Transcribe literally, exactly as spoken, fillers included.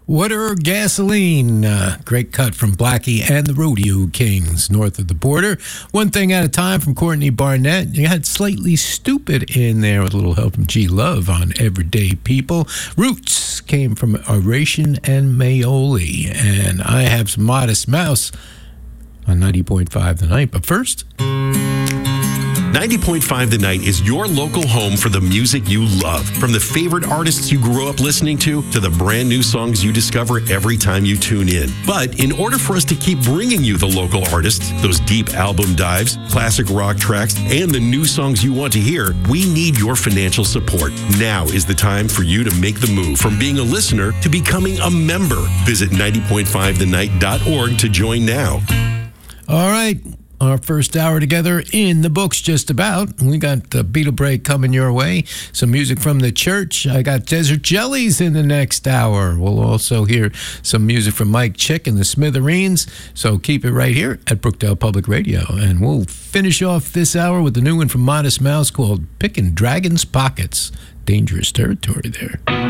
Water Gasoline, uh, great cut from Blackie and the Rodeo Kings, north of the border. One Thing at a Time from Courtney Barnett. You had Slightly Stupid in there with a little help from G Love on Everyday People. Roots came from Oration and Mayoli. And I have some Modest Mouse on ninety point five The Night. But first... ninety point five The Night is your local home for the music you love. From the favorite artists you grew up listening to, to the brand new songs you discover every time you tune in. But in order for us to keep bringing you the local artists, those deep album dives, classic rock tracks, and the new songs you want to hear, we need your financial support. Now is the time for you to make the move from being a listener to becoming a member. Visit ninety point five the night dot org to join now. All right. Our first hour together in the books just about. We got the Beatle Break coming your way. Some music from the church. I got Desert Jellies in the next hour. We'll also hear some music from Mike Chick and the Smithereens. So keep it right here at Brookdale Public Radio. And we'll finish off this hour with the new one from Modest Mouse called Pickin' Dragon's Pockets. Dangerous territory there.